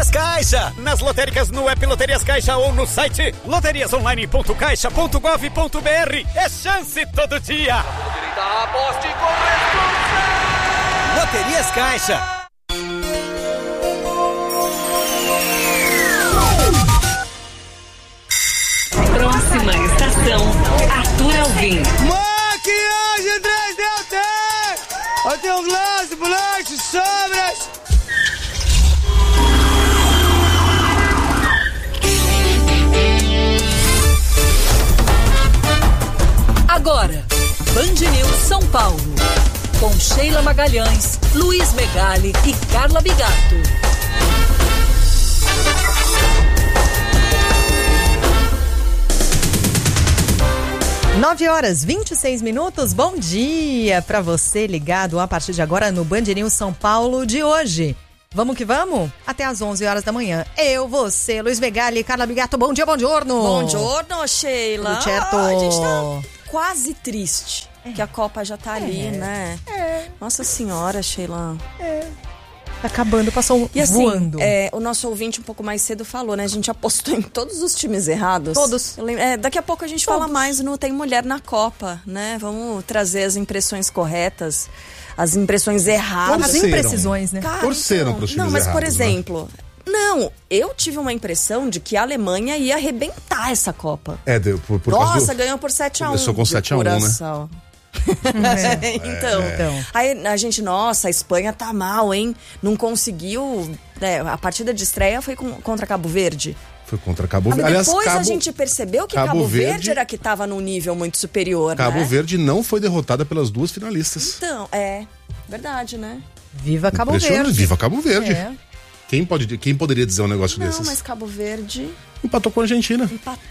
Loterias Caixa. Nas lotéricas, no app Loterias Caixa ou no site loteriasonline.caixa.gov.br. É chance todo dia. Aposte com responsabilidade. Loterias Caixa. Próxima estação, Arthur Alvim. Maquiagem 3DT! Eu tenho um glace, bolacha, sobras! Agora, Band News São Paulo. Com Sheila Magalhães, Luiz Megali e Carla Bigato. 9h26. Bom dia para você ligado a partir de agora no Band News São Paulo de hoje. Vamos que vamos? Até às 11h da manhã. Eu, você, Luiz Megali e Carla Bigato. Bom dia, bom giorno. Bom giorno, Sheila. Tudo certo? A gente tá quase triste que a Copa já tá ali, né? Nossa senhora, Sheila. Tá acabando, passou e assim, voando. O nosso ouvinte um pouco mais cedo falou, né? A gente apostou em todos os times errados. Todos. Daqui a pouco a gente fala mais no Tem Mulher na Copa, né? Vamos trazer as impressões corretas, as impressões erradas. As imprecisões, né? Cara, torceram pros times não, mas errados, por exemplo... Né? Não, eu tive uma impressão de que a Alemanha ia arrebentar essa Copa. Nossa, ganhou por 7-1. Começou com 7-1, né? Então, aí a gente, nossa, a Espanha tá mal, hein? Não conseguiu, a partida de estreia foi contra Cabo Verde. Foi contra Cabo Verde. Aliás, depois a gente percebeu que Cabo Verde era que tava num nível muito superior, Cabo Verde não foi derrotada pelas duas finalistas. Então, verdade, né? Viva Cabo Verde. Viva Cabo Verde. Quem poderia dizer um negócio desses? Não, mas Cabo Verde... Empatou com a Argentina.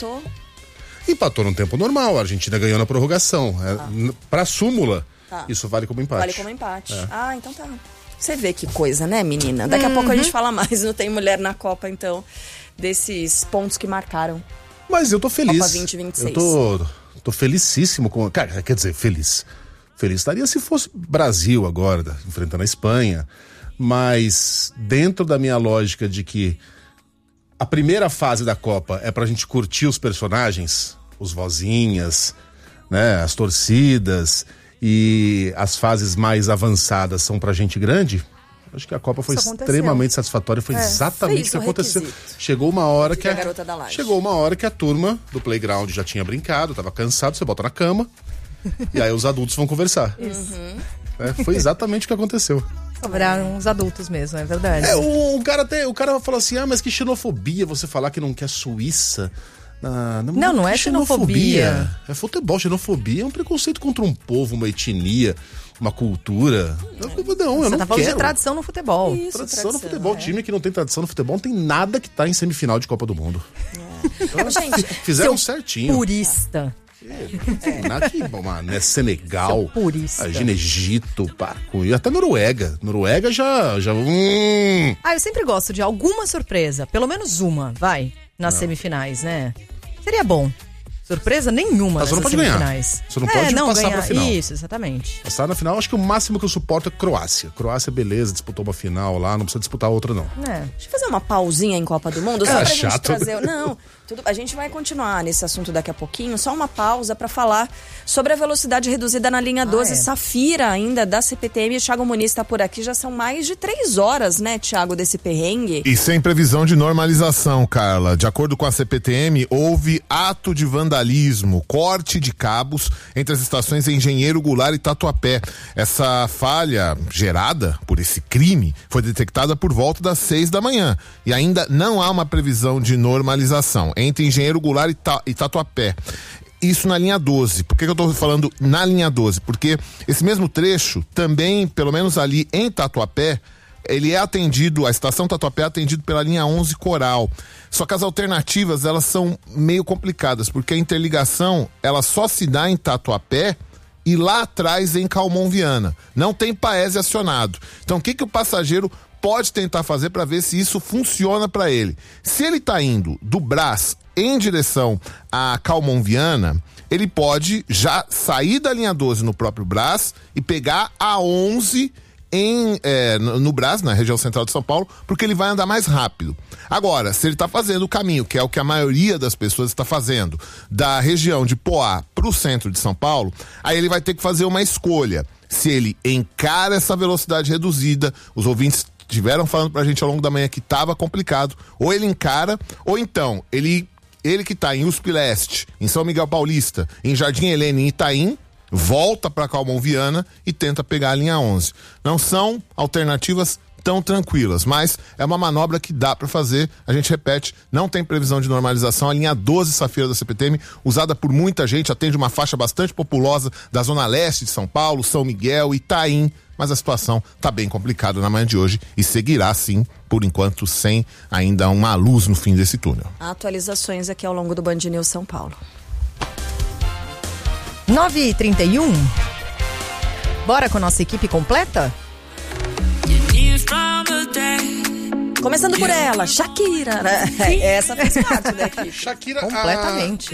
Empatou no tempo normal, a Argentina ganhou na prorrogação. Pra súmula, isso vale como empate. Vale como empate. Então tá. Você vê que coisa, né, menina? Daqui a pouco a gente fala mais, não Tem Mulher na Copa, então, desses pontos que marcaram. Mas eu tô feliz. Copa 2026. Eu tô felicíssimo com... Cara, quer dizer, feliz. Feliz estaria se fosse Brasil agora, enfrentando a Espanha. Mas dentro da minha lógica de que a primeira fase da Copa é pra gente curtir os personagens, os vozinhas, né, as torcidas, e as fases mais avançadas são pra gente grande, acho que a Copa foi extremamente satisfatória, foi exatamente o que aconteceu. Chegou uma hora que a turma do playground já tinha brincado, tava cansado, você bota na cama, e aí os adultos vão conversar. Foi exatamente o que aconteceu. Sobraram os adultos mesmo, é verdade. O cara falou assim, mas que xenofobia você falar que não quer Suíça. Não é xenofobia. É futebol. Xenofobia é um preconceito contra um povo, uma etnia, uma cultura. Não, eu não tá falando de tradição no futebol. Isso, tradição no futebol. Time que não tem tradição no futebol não tem nada que tá em semifinal de Copa do Mundo. Então, gente, fizeram certinho. Purista. Né? Senegal, imagina Egito, e até Noruega. Noruega já. Eu sempre gosto de alguma surpresa, pelo menos uma, nas semifinais, né? Seria bom. Surpresa nenhuma nessas semifinais. Você não pode passar pra final. Isso, exatamente. Passar na final, acho que o máximo que eu suporto é Croácia. Croácia, beleza, disputou uma final lá, não precisa disputar outra, não. Deixa eu fazer uma pausinha em Copa do Mundo, só pra gente trazer... Não, a gente vai continuar nesse assunto daqui a pouquinho, só uma pausa pra falar sobre a velocidade reduzida na linha 12 Safira, ainda da CPTM. O Thiago Muniz tá por aqui, já são mais de 3 horas, né, Thiago, desse perrengue. E sem previsão de normalização, Carla. De acordo com a CPTM, houve ato de vandalismo, corte de cabos entre as estações Engenheiro Goulart e Tatuapé. Essa falha gerada por esse crime foi detectada por volta das 6 da manhã e ainda não há uma previsão de normalização entre Engenheiro Goulart e Tatuapé. Isso na linha 12. Por que eu tô falando na linha 12? Porque esse mesmo trecho também, pelo menos ali em Tatuapé, ele é atendido, a estação Tatuapé é atendido pela linha 11 Coral. Só que as alternativas, elas são meio complicadas, porque a interligação, ela só se dá em Tatuapé e lá atrás em Calmon Viana. Não tem Paese acionado. Então o que o passageiro pode tentar fazer para ver se isso funciona para ele? Se ele está indo do Brás em direção a Calmon Viana, ele pode já sair da linha 12 no próprio Brás e pegar a 11 no Brás, na região central de São Paulo, porque ele vai andar mais rápido. Agora, se ele está fazendo o caminho, que é o que a maioria das pessoas está fazendo, da região de Poá para o centro de São Paulo, aí ele vai ter que fazer uma escolha. Se ele encara essa velocidade reduzida, os ouvintes tiveram falando pra gente ao longo da manhã que estava complicado, ou ele encara, ou então ele que está em USP Leste, em São Miguel Paulista, em Jardim Helena e Itaim, volta para Calmon Viana e tenta pegar a linha 11. Não são alternativas tão tranquilas, mas é uma manobra que dá para fazer. A gente repete, não tem previsão de normalização. A linha 12 Safira da CPTM, usada por muita gente, atende uma faixa bastante populosa da zona leste de São Paulo, São Miguel, Itaim, mas a situação está bem complicada na manhã de hoje e seguirá assim, por enquanto, sem ainda uma luz no fim desse túnel. Atualizações aqui ao longo do Band News São Paulo. 9h31. Bora com a nossa equipe completa? Começando por ela, Shakira. Essa fez parte daqui. Shakira, completamente.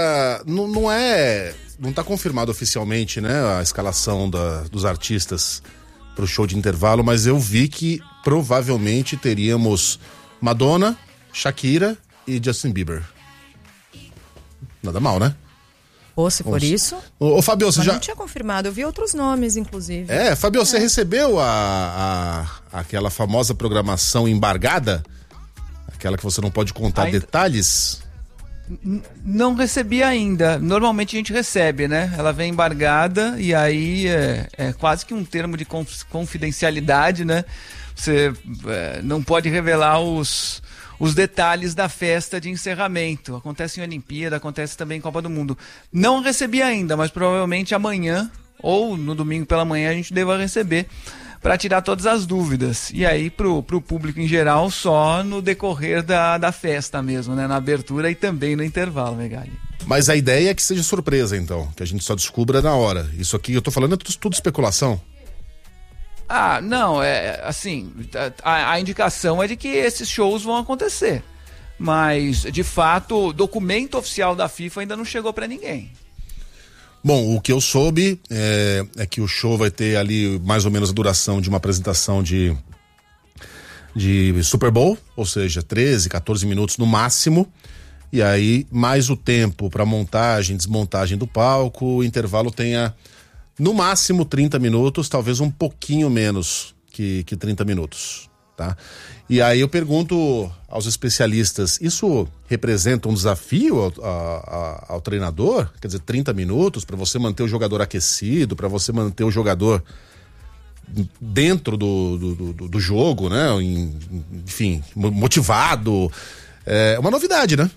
Não tá confirmado oficialmente, né, a escalação dos artistas pro show de intervalo, mas eu vi que provavelmente teríamos Madonna, Shakira e Justin Bieber. Nada mal, né? Ou se for isso. Ô, Fabio, você já. Não tinha confirmado, eu vi outros nomes, inclusive. Fabio, você recebeu aquela famosa programação embargada? Aquela que você não pode contar detalhes? Não recebi ainda. Normalmente a gente recebe, né? Ela vem embargada e aí é quase que um termo de confidencialidade, né? Você não pode revelar os detalhes da festa de encerramento. Acontece em Olimpíada, acontece também em Copa do Mundo. Não recebi ainda, mas provavelmente amanhã ou no domingo pela manhã a gente deva receber para tirar todas as dúvidas. E aí pro público em geral só no decorrer da festa mesmo, né? Na abertura e também no intervalo, Megali. Mas a ideia é que seja surpresa, então, que a gente só descubra na hora. Isso aqui eu tô falando é tudo especulação. Não, assim, a indicação é de que esses shows vão acontecer, mas de fato o documento oficial da FIFA ainda não chegou para ninguém. Bom, o que eu soube é que o show vai ter ali mais ou menos a duração de uma apresentação de Super Bowl, ou seja, 13, 14 minutos no máximo, e aí mais o tempo para montagem, desmontagem do palco, o intervalo tenha no máximo 30 minutos, talvez um pouquinho menos que 30 minutos, tá? E aí eu pergunto aos especialistas, isso representa um desafio ao treinador? Quer dizer, 30 minutos para você manter o jogador aquecido, para você manter o jogador dentro do jogo, né? Enfim, motivado. É uma novidade, né?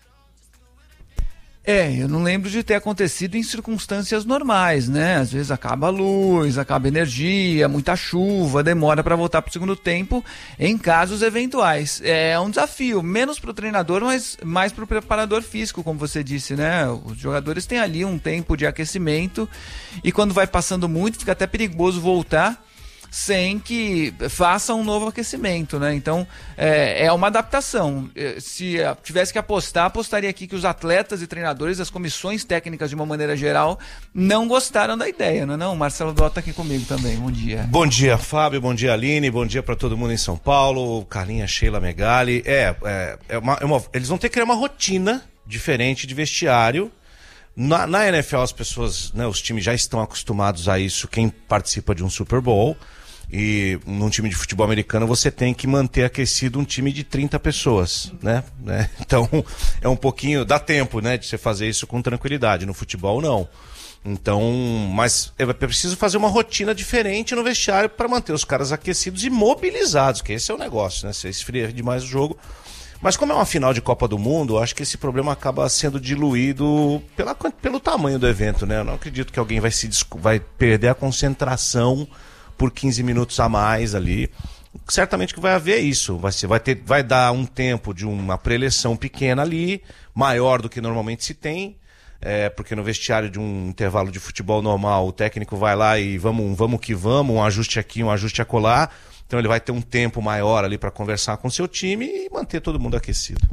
Eu não lembro de ter acontecido em circunstâncias normais, né? Às vezes acaba a luz, acaba a energia, muita chuva, demora para voltar para o segundo tempo, em casos eventuais. É um desafio, menos para o treinador, mas mais para o preparador físico, como você disse, né? Os jogadores têm ali um tempo de aquecimento e quando vai passando muito, fica até perigoso voltar sem que faça um novo aquecimento, né? Então, é uma adaptação. Se tivesse que apostaria aqui que os atletas e treinadores, as comissões técnicas de uma maneira geral, não gostaram da ideia, não é não? O Marcelo Dó tá aqui comigo também, bom dia. Bom dia, Fábio, bom dia, Aline, bom dia para todo mundo em São Paulo, Carlinha, Sheila, Megali. Eles vão ter que criar uma rotina diferente de vestiário. Na NFL as pessoas, né, os times já estão acostumados a isso, quem participa de um Super Bowl. E num time de futebol americano você tem que manter aquecido um time de 30 pessoas, né? Então é um pouquinho, dá tempo, né, de você fazer isso com tranquilidade. No futebol não. Então, mas é preciso fazer uma rotina diferente no vestiário para manter os caras aquecidos e mobilizados, que esse é o negócio, né? Você esfria demais o jogo. Mas como é uma final de Copa do Mundo, eu acho que esse problema acaba sendo diluído pelo tamanho do evento, né? Eu não acredito que alguém vai perder a concentração por 15 minutos a mais ali. Certamente que vai haver isso. Vai dar um tempo de uma pré-eleção pequena ali, maior do que normalmente se tem, porque no vestiário de um intervalo de futebol normal, o técnico vai lá e vamos que vamos, um ajuste aqui, um ajuste acolá. Então ele vai ter um tempo maior ali para conversar com o seu time e manter todo mundo aquecido.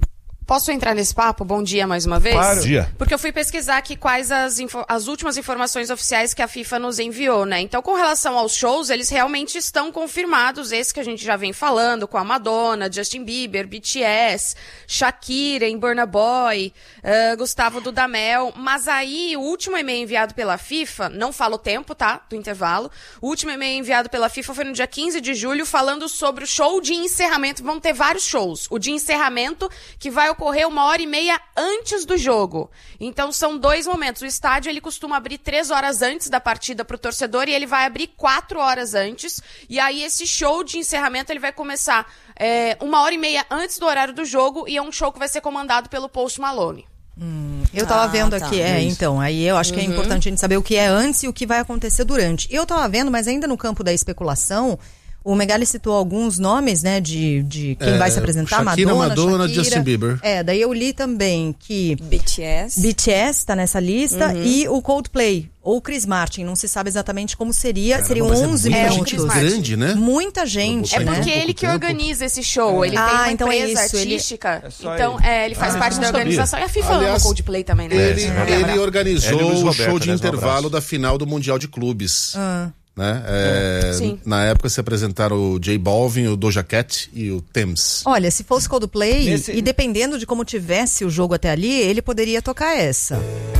Posso entrar nesse papo? Bom dia mais uma vez? Claro. Dia. Porque eu fui pesquisar aqui quais as últimas informações oficiais que a FIFA nos enviou, né? Então, com relação aos shows, eles realmente estão confirmados. Esse que a gente já vem falando, com a Madonna, Justin Bieber, BTS, Shakira, Burna Boy, Gustavo Dudamel. Mas aí, o último e-mail enviado pela FIFA, não fala o tempo, tá? Do intervalo. O último e-mail enviado pela FIFA foi no dia 15 de julho, falando sobre o show de encerramento. Vão ter vários shows. O de encerramento, que vai ocorrer 1h30 antes do jogo. Então, são 2 momentos. O estádio, ele costuma abrir 3 horas antes da partida pro torcedor e ele vai abrir 4 horas antes. E aí, esse show de encerramento, ele vai começar 1h30 antes do horário do jogo e é um show que vai ser comandado pelo Post Malone. Eu tava vendo aqui, então, aí eu acho que é importante a gente saber o que é antes e o que vai acontecer durante. Eu tava vendo, mas ainda no campo da especulação, o Megali citou alguns nomes, né, de quem vai se apresentar, Shakira, Madonna, Shakira. Justin Bieber. Daí eu li também que BTS tá nessa lista e o Coldplay, ou Chris Martin, não se sabe exatamente como seria. Caramba, seriam 11 minutos. Grande, né? Muita gente, É porque ele que organiza esse show, ele tem uma empresa artística, então ele faz parte da organização. E a FIFA ama o Coldplay também, né? Ele organizou o show de intervalo da final do Mundial de Clubes. Né? Na época se apresentaram o J Balvin, o Doja Cat e o Thames. Olha, se fosse Coldplay, e dependendo de como tivesse o jogo até ali, ele poderia tocar essa.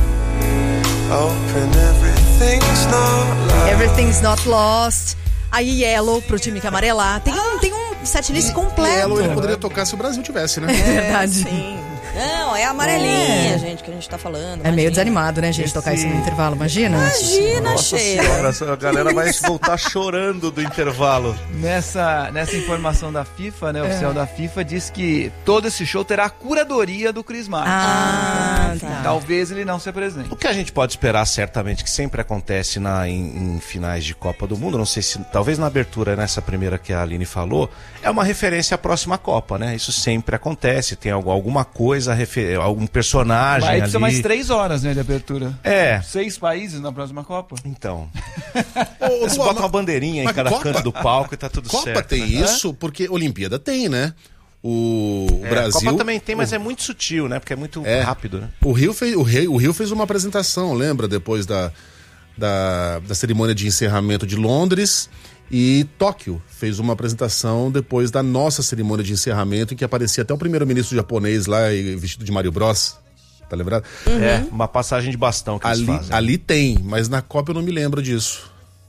Everything's Not Lost. Aí Yellow pro time que amarelar. Tem um setlist completo. Yellow ele poderia tocar se o Brasil tivesse, né? É verdade. Sim. Não, é a amarelinha, gente, que a gente tá falando. É meio desanimado, né, gente, tocar isso no intervalo, imagina? Imagina, Sheila. A galera vai voltar chorando do intervalo. Nessa informação da FIFA, né, oficial da FIFA, diz que todo esse show terá a curadoria do Chris Martin. Tá. Talvez ele não se apresente. O que a gente pode esperar, certamente, que sempre acontece em finais de Copa do Mundo, não sei se, talvez na abertura, nessa primeira que a Aline falou, é uma referência à próxima Copa, né? Isso sempre acontece, tem alguma coisa, algum personagem ali. Vai ser mais 3 horas, né, de abertura. 6 países na próxima Copa. Então. Eles botam uma bandeirinha em cada canto do palco e tá tudo certo. Copa tem isso, porque Olimpíada tem, né? O Brasil... Copa também tem, mas é muito sutil, né? Porque é muito rápido, né? O Rio fez uma apresentação, lembra? Depois da cerimônia de encerramento de Londres. E Tóquio fez uma apresentação depois da nossa cerimônia de encerramento, em que aparecia até o primeiro-ministro japonês lá, vestido de Mario Bros. Tá lembrado? Uma passagem de bastão que eles fazem. Ali tem, mas na Copa eu não me lembro disso.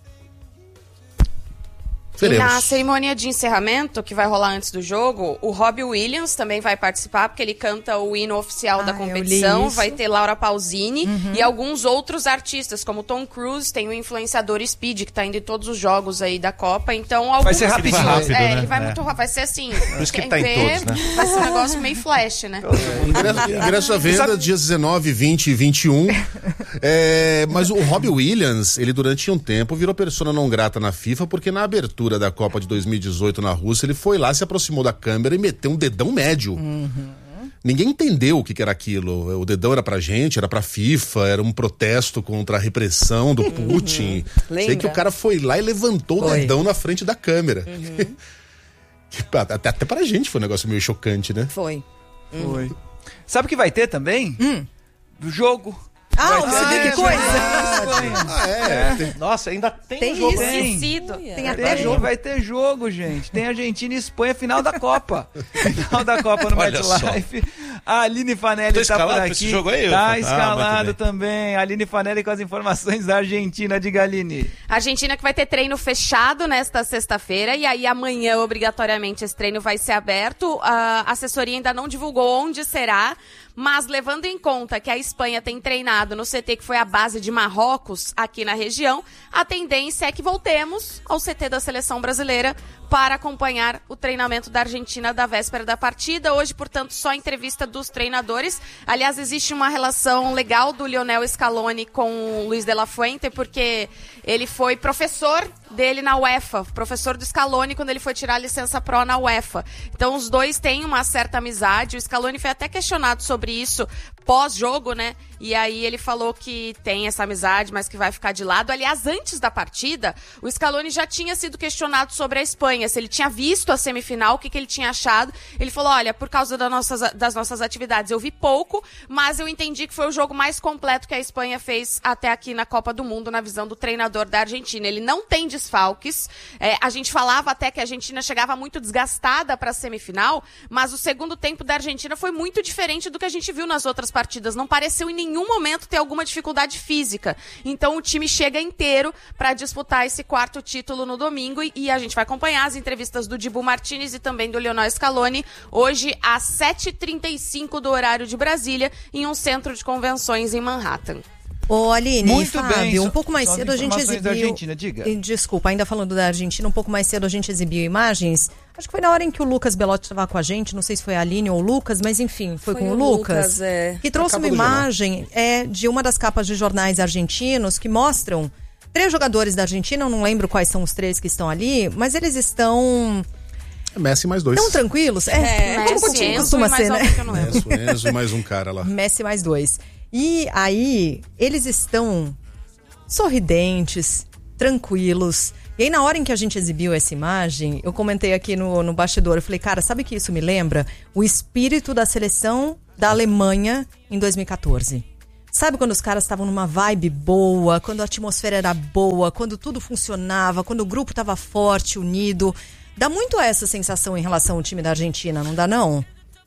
E na cerimônia de encerramento, que vai rolar antes do jogo, o Robbie Williams também vai participar, porque ele canta o hino oficial da competição. Vai ter Laura Pausini e alguns outros artistas, como Tom Cruise, tem o influenciador Speed, que tá indo em todos os jogos aí da Copa. Então, vai ser rapidinho. Ele vai muito rápido, vai ser assim. Por isso que ele tá em todos, né? Vai ser um negócio meio flash, né? Ingresso à venda, dias 19, 20 e 21. Mas o Robbie Williams, ele durante um tempo virou persona não grata na FIFA, porque na abertura da Copa de 2018 na Rússia, ele foi lá, se aproximou da câmera e meteu um dedão médio. Ninguém entendeu o que era aquilo. O dedão era pra gente, era pra FIFA, era um protesto contra a repressão do Putin. Sei que o cara foi lá e levantou o dedão na frente da câmera. Até pra gente foi um negócio meio chocante, né? Foi. Sabe o que vai ter também? Do jogo. Você vê que coisa! Nossa, ainda tem jogo. Tem até jogo. Vai ter jogo, gente. Tem Argentina e Espanha, final da Copa. Final da Copa no MetLife. A Aline Fanelli tá por aqui. Esse jogo aí, tá escalado também. A Aline Fanelli com as informações da Argentina de Galine. A Argentina que vai ter treino fechado nesta sexta-feira e aí amanhã, obrigatoriamente, esse treino vai ser aberto. A assessoria ainda não divulgou onde será, mas levando em conta que a Espanha tem treinado no CT que foi a base de Marrocos aqui na região, a tendência é que voltemos ao CT da seleção brasileira para acompanhar o treinamento da Argentina da véspera da partida. Hoje, portanto, só entrevista dos treinadores. Aliás, existe uma relação legal do Lionel Scaloni com o Luiz de la Fuente, porque ele foi professor dele na UEFA, professor do Scaloni quando ele foi tirar a licença Pro na UEFA. Então os dois têm uma certa amizade. O Scaloni foi até questionado sobre isso pós-jogo, né? E aí ele falou que tem essa amizade, mas que vai ficar de lado. Aliás, antes da partida, o Scaloni já tinha sido questionado sobre a Espanha, se ele tinha visto a semifinal, o que ele tinha achado. Ele falou, olha, por causa das nossas atividades eu vi pouco, mas eu entendi que foi o jogo mais completo que a Espanha fez até aqui na Copa do Mundo, na visão do treinador da Argentina. Ele não tem desfalques. A gente falava até que a Argentina chegava muito desgastada para a semifinal, mas o segundo tempo da Argentina foi muito diferente do que a gente viu nas outras partidas. Não pareceu em nenhum momento ter alguma dificuldade física. Então o time chega inteiro para disputar esse quarto título no domingo e a gente vai acompanhar as entrevistas do Dibu Martínez e também do Lionel Scaloni hoje às 7h35 do horário de Brasília em um centro de convenções em Manhattan. Ô, Aline, Muito Fábio, bem, um pouco mais cedo a gente exibiu... Da Argentina, diga. Desculpa, ainda falando da Argentina, um pouco mais cedo a gente exibiu imagens. Acho que foi na hora em que o Lucas Belotti estava com a gente, não sei se foi a Aline ou o Lucas, mas enfim, foi com o Lucas. Que trouxe uma imagem de uma das capas de jornais argentinos que mostram 3 jogadores da Argentina, eu não lembro quais são os 3 que estão ali, mas eles estão... Messi mais 2. Estão tranquilos? Messi, costuma ser, né? Enzo e mais um cara lá. Messi mais 2. E aí, eles estão sorridentes, tranquilos. E aí, na hora em que a gente exibiu essa imagem, eu comentei aqui no bastidor, eu falei, cara, sabe o que isso me lembra? O espírito da seleção da Alemanha em 2014. Sabe quando os caras estavam numa vibe boa, quando a atmosfera era boa, quando tudo funcionava, quando o grupo estava forte, unido. Dá muito essa sensação em relação ao time da Argentina, não dá não?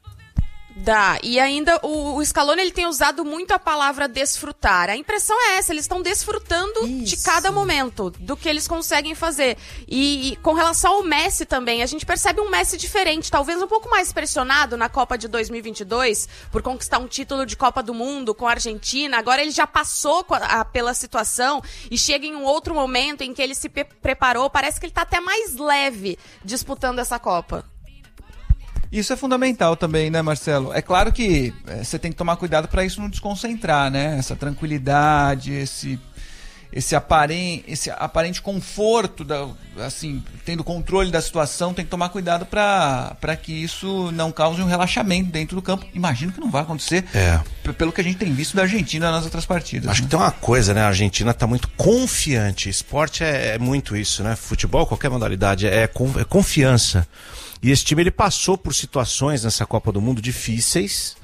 Dá, e ainda o Scaloni ele tem usado muito a palavra desfrutar. A impressão é essa, eles estão desfrutando de cada momento, do que eles conseguem fazer. E com relação ao Messi também, a gente percebe um Messi diferente, talvez um pouco mais pressionado na Copa de 2022, por conquistar um título de Copa do Mundo com a Argentina. Agora ele já passou pela situação e chega em um outro momento em que ele se preparou, parece que ele está até mais leve disputando essa Copa. Isso é fundamental também, né, Marcelo? É claro que você tem que tomar cuidado para isso não desconcentrar, né? Essa tranquilidade, esse aparente conforto, assim, tendo controle da situação, tem que tomar cuidado para que isso não cause um relaxamento dentro do campo. Imagino que não vai acontecer, pelo que a gente tem visto da Argentina nas outras partidas. Acho que tem uma coisa, né? A Argentina está muito confiante. Esporte é muito isso, né? Futebol, qualquer modalidade, é confiança. E esse time ele passou por situações nessa Copa do Mundo difíceis,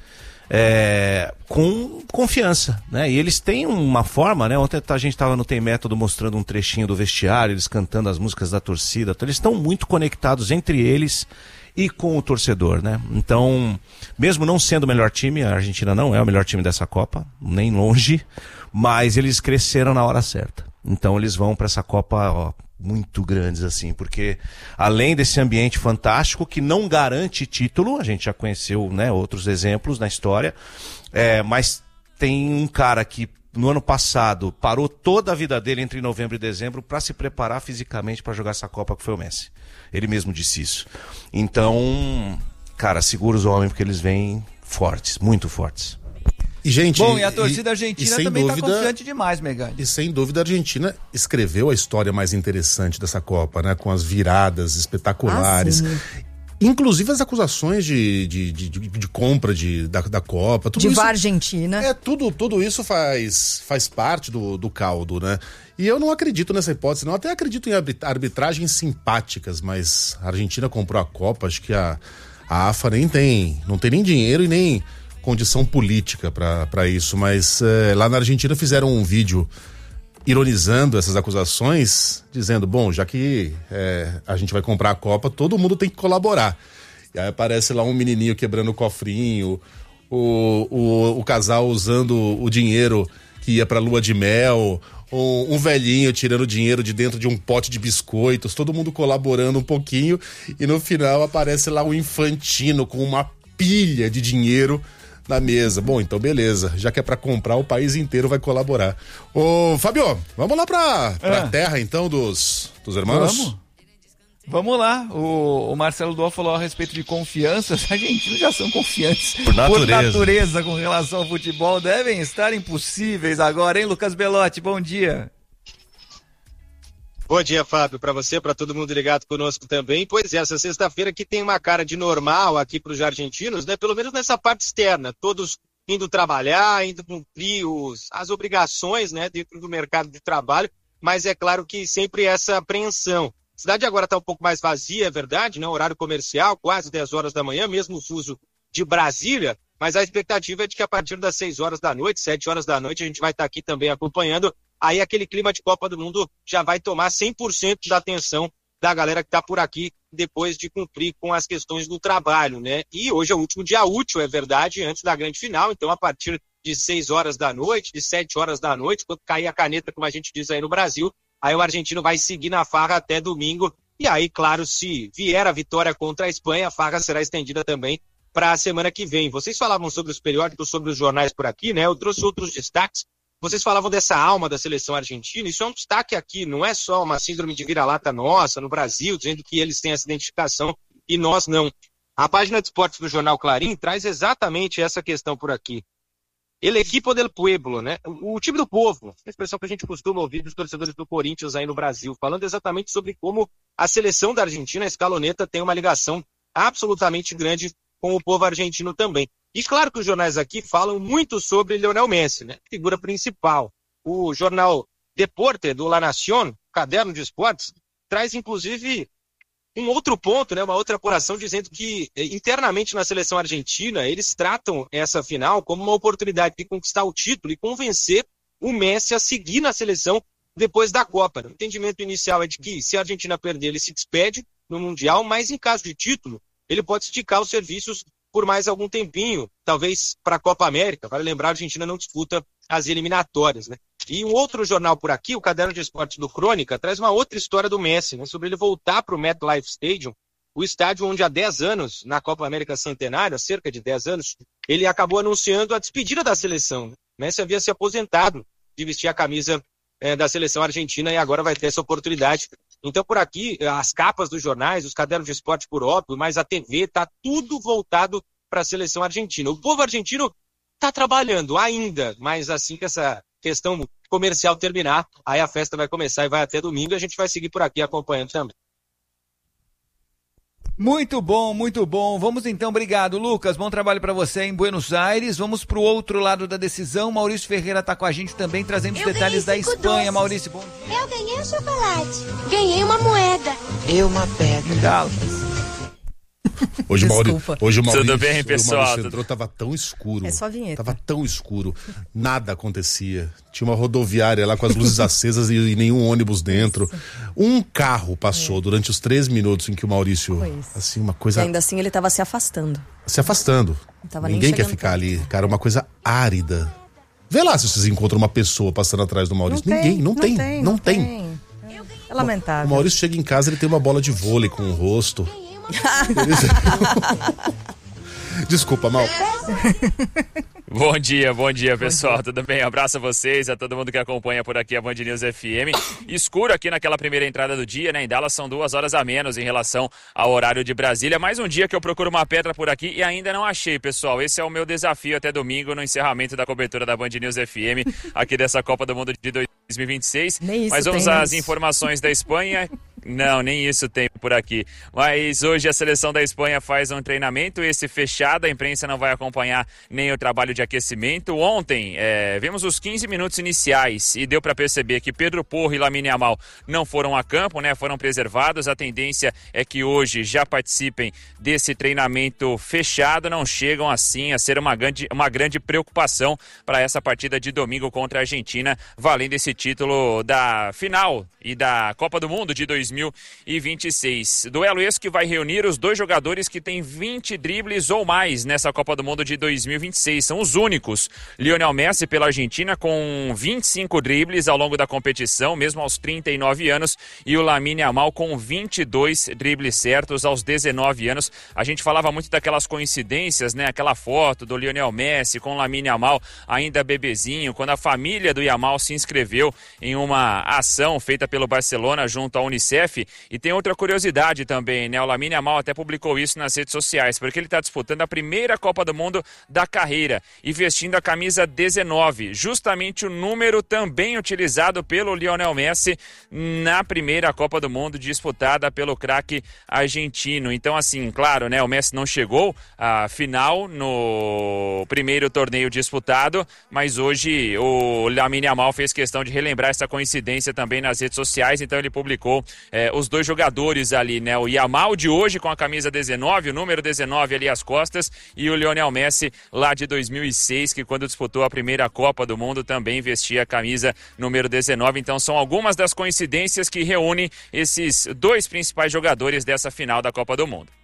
com confiança, né? E eles têm uma forma, né? Ontem a gente estava no Tem Método mostrando um trechinho do vestiário, eles cantando as músicas da torcida. Então eles estão muito conectados entre eles e com o torcedor, né? Então, mesmo não sendo o melhor time, a Argentina não é o melhor time dessa Copa, nem longe, mas eles cresceram na hora certa. Então eles vão para essa Copa, muito grandes assim, porque além desse ambiente fantástico que não garante título, a gente já conheceu, né, outros exemplos na história, mas tem um cara que no ano passado parou toda a vida dele entre novembro e dezembro para se preparar fisicamente para jogar essa Copa, que foi o Messi. Ele mesmo disse isso. Então, cara, segura os homens porque eles vêm fortes, muito fortes. E, gente, bom, e a torcida argentina também está confiante demais, Megali. E sem dúvida a Argentina escreveu a história mais interessante dessa Copa, né? Com as viradas espetaculares. Inclusive as acusações de compra da Copa. Tudo isso, Argentina. Tudo isso faz parte do caldo, né? E eu não acredito nessa hipótese, não. Até acredito em arbitragens simpáticas, mas a Argentina comprou a Copa, acho que a AFA não tem nem dinheiro e nem condição política para isso, mas lá na Argentina fizeram um vídeo ironizando essas acusações, dizendo, bom, já que a gente vai comprar a Copa, todo mundo tem que colaborar. E aí aparece lá um menininho quebrando o cofrinho, o casal usando o dinheiro que ia pra lua de mel, um velhinho tirando dinheiro de dentro de um pote de biscoitos, todo mundo colaborando um pouquinho, e no final aparece lá o Infantino com uma pilha de dinheiro na mesa. Bom, então beleza, já que é pra comprar, o país inteiro vai colaborar. Ô, Fábio, vamos lá pra terra então dos irmãos? Vamos lá, o Marcelo Duó falou a respeito de confiança. Os argentinos já são confiantes por natureza com relação ao futebol, devem estar impossíveis agora, hein, Lucas Belotti? Bom dia. Bom dia, Fábio, para você, para todo mundo ligado conosco também. Pois é, essa sexta-feira aqui tem uma cara de normal aqui para os argentinos, né? Pelo menos nessa parte externa, todos indo trabalhar, indo cumprir as obrigações, né, dentro do mercado de trabalho, mas é claro que sempre essa apreensão. A cidade agora está um pouco mais vazia, é verdade, né? Horário comercial, quase 10 horas da manhã, mesmo o fuso de Brasília, mas a expectativa é de que a partir das 6 horas da noite, 7 horas da noite, a gente vai estar aqui também acompanhando. Aí aquele clima de Copa do Mundo já vai tomar 100% da atenção da galera que está por aqui depois de cumprir com as questões do trabalho, né? E hoje é o último dia útil, é verdade, antes da grande final, então a partir de 6 horas da noite, de 7 horas da noite, quando cair a caneta, como a gente diz aí no Brasil, aí o argentino vai seguir na farra até domingo, e aí, claro, se vier a vitória contra a Espanha, a farra será estendida também para a semana que vem. Vocês falavam sobre os periódicos, sobre os jornais por aqui, né? Eu trouxe outros destaques. Vocês falavam dessa alma da seleção argentina, isso é um destaque aqui, não é só uma síndrome de vira-lata nossa no Brasil, dizendo que eles têm essa identificação e nós não. A página de esportes do Jornal Clarín traz exatamente essa questão por aqui. El equipo del pueblo, né? O time do povo, a expressão que a gente costuma ouvir dos torcedores do Corinthians aí no Brasil, falando exatamente sobre como a seleção da Argentina, a escaloneta, tem uma ligação absolutamente grande com o povo argentino também. E claro que os jornais aqui falam muito sobre Lionel Messi, né? Figura principal. O jornal Deporte do La Nación, caderno de esportes, traz inclusive um outro ponto, né? Uma outra apuração dizendo que internamente na seleção argentina eles tratam essa final como uma oportunidade de conquistar o título e convencer o Messi a seguir na seleção depois da Copa. O entendimento inicial é de que se a Argentina perder, ele se despede no Mundial, mas em caso de título, ele pode esticar os serviços por mais algum tempinho, talvez para a Copa América. Vale lembrar, a Argentina não disputa as eliminatórias, né? E um outro jornal por aqui, o Caderno de Esportes do Crônica, traz uma outra história do Messi, né? Sobre ele voltar para o MetLife Stadium, o estádio onde há 10 anos, na Copa América Centenária, cerca de 10 anos, ele acabou anunciando a despedida da seleção, né? Messi havia se aposentado de vestir a camisa da seleção argentina e agora vai ter essa oportunidade. Então, por aqui, as capas dos jornais, os cadernos de esporte por óbvio, mas a TV, tá tudo voltado para a seleção argentina. O povo argentino tá trabalhando ainda, mas assim que essa questão comercial terminar, aí a festa vai começar e vai até domingo e a gente vai seguir por aqui acompanhando também. Muito bom, muito bom. Vamos então, obrigado, Lucas. Bom trabalho para você em Buenos Aires. Vamos pro outro lado da decisão. Maurício Ferreira está com a gente também, trazendo os detalhes da Espanha. Doces. Maurício, bom dia. Eu ganhei um chocolate. Ganhei uma moeda. Eu uma pedra. Hoje o Maurício, tudo bem, pessoal? O Maurício entrou, tava tão escuro. É só a vinheta. Tava tão escuro. Nada acontecia. Tinha uma rodoviária lá com as luzes acesas e nenhum ônibus dentro. Um carro passou durante os 3 minutos em que o Maurício, assim, uma coisa... E ainda assim ele tava se afastando. Ninguém quer ficar ali. Cara, uma coisa árida. Vê lá se vocês encontram uma pessoa passando atrás do Maurício. Não tem. É lamentável. O Maurício chega em casa, ele tem uma bola de vôlei com o rosto. Desculpa, Mal. Bom dia, pessoal. Tudo bem? Um abraço a vocês, a todo mundo que acompanha por aqui a Band News FM. Escuro aqui naquela primeira entrada do dia, né? Em Dallas são 2 horas a menos em relação ao horário de Brasília. Mais um dia que eu procuro uma pedra por aqui e ainda não achei, pessoal. Esse é o meu desafio até domingo, no encerramento da cobertura da Band News FM, aqui dessa Copa do Mundo de 2026. Mas vamos às informações da Espanha. Não, nem isso tem por aqui. Mas hoje a seleção da Espanha faz um treinamento, esse fechado, a imprensa não vai acompanhar nem o trabalho de aquecimento. Ontem, vimos os 15 minutos iniciais e deu para perceber que Pedro Porro e Lamine Yamal não foram a campo, né? Foram preservados. A tendência é que hoje já participem desse treinamento fechado, não chegam assim a ser uma grande preocupação para essa partida de domingo contra a Argentina, valendo esse título da final e da Copa do Mundo de 2026. Duelo esse que vai reunir os 2 jogadores que têm 20 dribles ou mais nessa Copa do Mundo de 2026. São os únicos. Lionel Messi pela Argentina com 25 dribles ao longo da competição, mesmo aos 39 anos, e o Lamine Yamal com 22 dribles certos aos 19 anos. A gente falava muito daquelas coincidências, né? Aquela foto do Lionel Messi com o Lamine Yamal ainda bebezinho, quando a família do Yamal se inscreveu em uma ação feita pelo Barcelona junto à Unicef. CBF. E tem outra curiosidade também, né? O Lamine Yamal até publicou isso nas redes sociais, porque ele está disputando a primeira Copa do Mundo da carreira e vestindo a camisa 19, justamente o número também utilizado pelo Lionel Messi na primeira Copa do Mundo disputada pelo craque argentino. Então, assim, claro, né? O Messi não chegou à final no primeiro torneio disputado, mas hoje o Lamine Yamal fez questão de relembrar essa coincidência também nas redes sociais, então ele publicou os dois jogadores ali, né? O Yamal de hoje com a camisa 19, o número 19 ali às costas, e o Lionel Messi lá de 2006, que quando disputou a primeira Copa do Mundo também vestia a camisa número 19. Então são algumas das coincidências que reúnem esses dois principais jogadores dessa final da Copa do Mundo.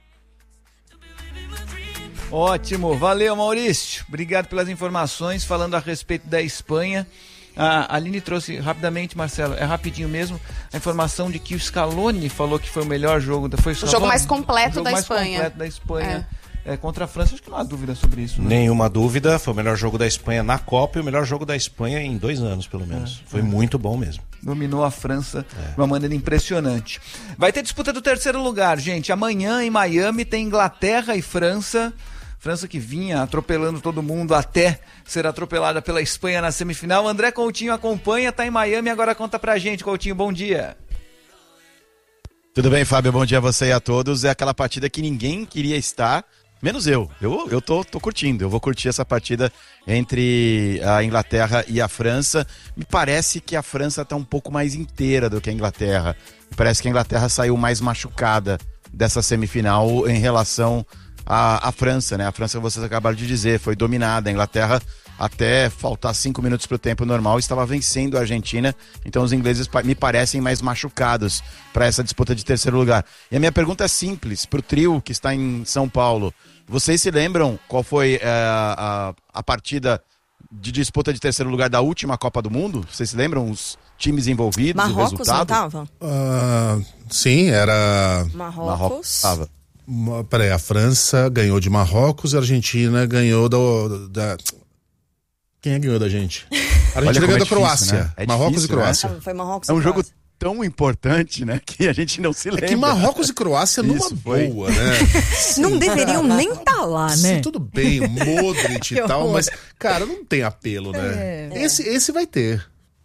Ótimo, valeu Maurício, obrigado pelas informações. Falando a respeito da Espanha, a Aline trouxe rapidamente, Marcelo, é rapidinho mesmo, a informação de que o Scaloni falou que foi o melhor jogo, foi o jogo mais completo da Espanha. Completo da Espanha. Contra a França, acho que não há dúvida sobre isso, né? Nenhuma dúvida, foi o melhor jogo da Espanha na Copa e o melhor jogo da Espanha em 2 anos, pelo menos. Foi muito bom mesmo. Dominou a França de uma maneira impressionante. Vai ter disputa do terceiro lugar, gente. Amanhã em Miami tem Inglaterra e França. França que vinha atropelando todo mundo até ser atropelada pela Espanha na semifinal. André Coutinho acompanha, tá em Miami, agora conta pra gente, Coutinho, bom dia. Tudo bem, Fábio, bom dia a você e a todos. É aquela partida que ninguém queria estar, menos eu. Eu tô curtindo, eu vou curtir essa partida entre a Inglaterra e a França. Me parece que a França tá um pouco mais inteira do que a Inglaterra. Me parece que a Inglaterra saiu mais machucada dessa semifinal em relação à França, né? A França, vocês acabaram de dizer, foi dominada. A Inglaterra, até faltar 5 minutos para o tempo normal, estava vencendo a Argentina. Então os ingleses me parecem mais machucados para essa disputa de terceiro lugar. E a minha pergunta é simples, para o trio que está em São Paulo. Vocês se lembram qual foi a partida de disputa de terceiro lugar da última Copa do Mundo? Vocês se lembram os times envolvidos, Marrocos, o resultado? não tava? Sim, era... Marrocos. Peraí, a França ganhou de Marrocos e a Argentina ganhou da... Quem é que ganhou da gente? A Argentina ganhou da Croácia. Né? Marrocos difícil, e Croácia. Né? Foi Marrocos é um e jogo Croácia. Tão importante, né? Que a gente não se lembra. É que Marrocos e Croácia numa boa, né? Não deveriam nem estar lá, né? Sim, tudo bem, o Modric e tal, mas, cara, não tem apelo, né? Esse vai ter.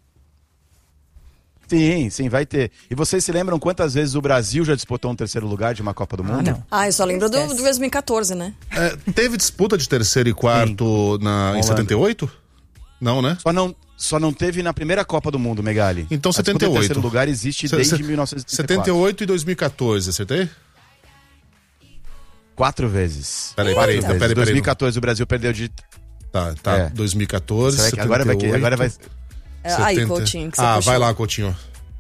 Sim, vai ter. E vocês se lembram quantas vezes o Brasil já disputou um terceiro lugar de uma Copa do Mundo? Eu só lembro do 2014, né? Teve disputa de terceiro e quarto em 78? Não, né? Só não teve na primeira Copa do Mundo, Megali. Então 78. O terceiro lugar existe desde 1974. 78 e 2014, acertei? 4 vezes. Peraí. 2014 o Brasil perdeu de... Tá. 2014, 78... Agora vai... Aí, Coutinho, que você puxou. Vai lá, Coutinho.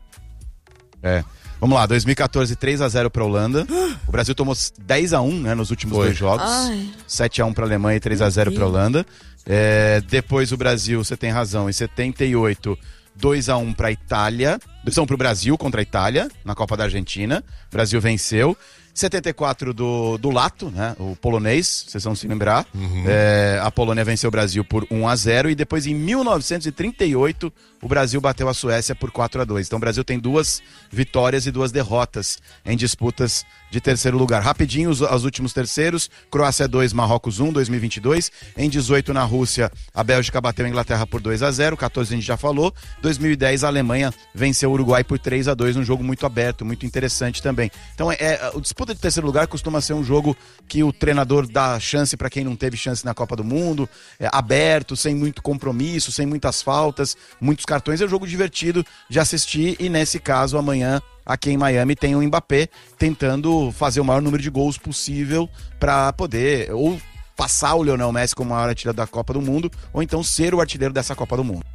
Vamos lá, 2014, 3-0 pra Holanda. O Brasil tomou 10-1, né, nos últimos 2 jogos. 7-1 pra Alemanha e 3-0 pra Holanda. Depois o Brasil, você tem razão, em 78, 2-1 pra Itália. 2-1 pro Brasil contra a Itália, na Copa da Argentina. O Brasil venceu. 74 do Lato, né? O polonês, vocês vão se lembrar. A Polônia venceu o Brasil por 1-0 e depois em 1938 o Brasil bateu a Suécia por 4-2. Então o Brasil tem 2 vitórias e 2 derrotas em disputas de terceiro lugar. Rapidinho os últimos terceiros: Croácia 2, Marrocos 1, 2022. Em 18 na Rússia, a Bélgica bateu a Inglaterra por 2-0, 14 a gente já falou. 2010 a Alemanha venceu o Uruguai por 3-2, um jogo muito aberto, muito interessante também. Então o disputa de terceiro lugar costuma ser um jogo que o treinador dá chance para quem não teve chance na Copa do Mundo, aberto, sem muito compromisso, sem muitas faltas, muitos cartões. É um jogo divertido de assistir e nesse caso amanhã aqui em Miami tem o Mbappé tentando fazer o maior número de gols possível para poder ou passar o Lionel Messi como o maior artilheiro da Copa do Mundo ou então ser o artilheiro dessa Copa do Mundo.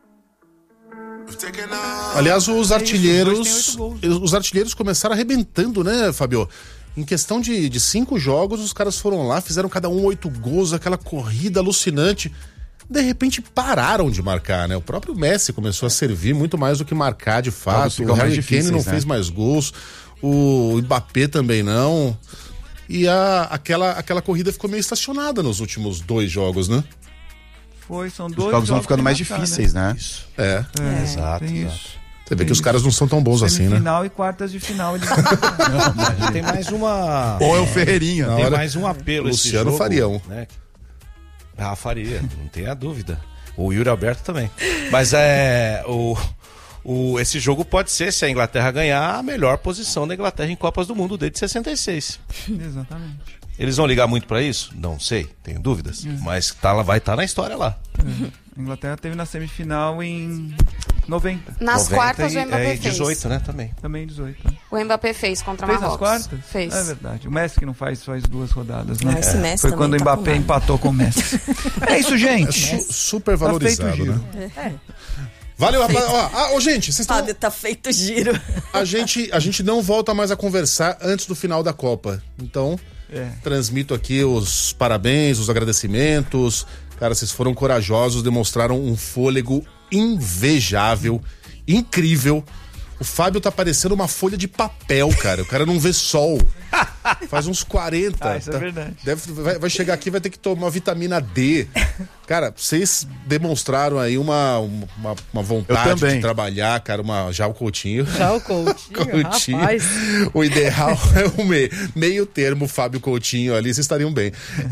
Aliás, os artilheiros começaram arrebentando, né, Fabio? Em questão de 5 jogos, os caras foram lá, fizeram cada um 8 gols, aquela corrida alucinante. De repente pararam de marcar, né? O próprio Messi começou a servir muito mais do que marcar de fato. O Harry Kane não fez mais gols, o Mbappé também não. E aquela corrida ficou meio estacionada nos últimos 2 jogos, né? São 2 jogos vão ficando mais difíceis, né? Isso. Exato. Você vê que os caras não são tão bons assim, né? Semifinal e quartas de final. Eles... Não, mas tem mais uma... Ou é o Ferreirinha. Tem mais um apelo esse Luciano jogo, Farião. Né? Ah, faria, não tenha dúvida. O Yuri Alberto também. Mas esse jogo pode ser, se a Inglaterra ganhar, a melhor posição da Inglaterra em Copas do Mundo desde 66. Exatamente. Eles vão ligar muito pra isso? Não sei, tenho dúvidas. Mas vai estar na história lá. A Inglaterra teve na semifinal em 90. Nas 90 quartas o Mbappé fez. 18, né, também. Também 18. O Mbappé fez contra Fez Marrocos. nas quartas? Fez. É verdade. O Messi que não faz 2 rodadas, né? Esse Messi Foi também quando o tá Mbappé com empatou com o Messi. É isso, gente. Super valorizado, Tá feito o né? giro. Valeu, rapaz. Ó, gente, vocês estão... Tá feito giro. A gente não volta mais a conversar antes do final da Copa. Então, transmito aqui os parabéns, os agradecimentos. Cara, vocês foram corajosos, demonstraram um fôlego invejável, incrível. O Fábio tá parecendo uma folha de papel, cara. O cara não vê sol. Faz uns 40. Isso é verdade. Vai chegar aqui, vai ter que tomar vitamina D. Cara, vocês demonstraram aí uma vontade de trabalhar, cara. Já o Coutinho. Já o Coutinho, rapaz. O ideal é o meio termo Fábio Coutinho ali, vocês estariam bem.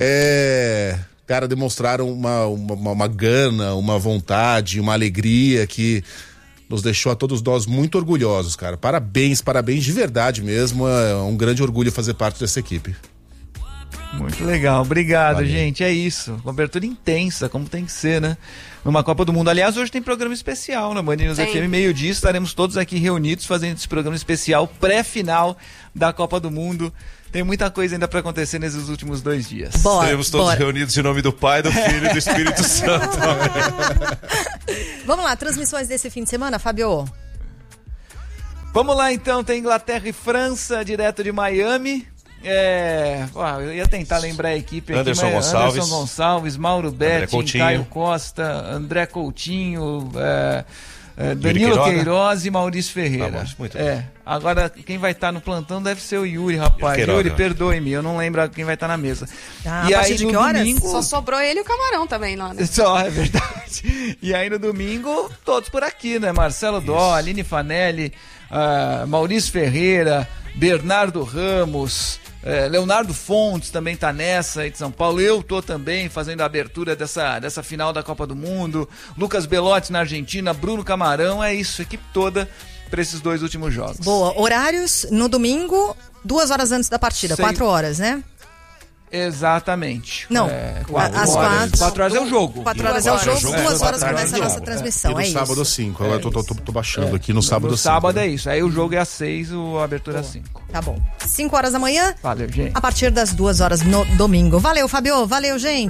Cara, demonstraram uma gana, uma vontade, uma alegria que nos deixou a todos nós muito orgulhosos, cara. Parabéns de verdade mesmo. É um grande orgulho fazer parte dessa equipe. Muito legal, obrigado, Valeu. gente. É isso. Cobertura intensa, como tem que ser, né? Numa Copa do Mundo. Aliás, hoje tem programa especial na Band News FM, meio-dia. Estaremos todos aqui reunidos fazendo esse programa especial pré-final da Copa do Mundo. Tem muita coisa ainda pra acontecer nesses últimos 2 dias. Estaremos todos reunidos em nome do Pai, do Filho e do Espírito Santo. Vamos lá, transmissões desse fim de semana, Fábio? Vamos lá então, tem Inglaterra e França, direto de Miami. Eu ia tentar lembrar a equipe aqui, Anderson Gonçalves, Mauro Betti, Caio Costa, André Coutinho, Danilo Queiroz e Maurício Ferreira. Tá bom, muito bem. Agora quem vai estar no plantão deve ser o Yuri, rapaz. Yuri, perdoe-me, eu não lembro quem vai estar na mesa. E a partir de que horas? Domingo... Só sobrou ele e o Camarão também lá, né? Só, é verdade. E aí no domingo, todos por aqui, né? Marcelo Dó, Aline Fanelli, Maurício Ferreira, Bernardo Ramos, Leonardo Fontes também tá nessa aí de São Paulo. Eu tô também fazendo a abertura dessa final da Copa do Mundo. Lucas Belotti na Argentina, Bruno Camarão, é isso, equipe toda para esses 2 últimos jogos. Boa, horários no domingo, 2 horas antes da partida, 4 horas, né? Exatamente. Não, às 4 horas é o jogo. 4 horas é o jogo, 2 horas começa a nossa transmissão. E no sábado 5, agora tô baixando aqui no sábado 5. No sábado é isso, aí o jogo é às 6, a abertura é às 5. Tá bom. 5 horas da manhã? Valeu, gente. A partir das 2 horas no domingo. Valeu, Fábio. Valeu, gente.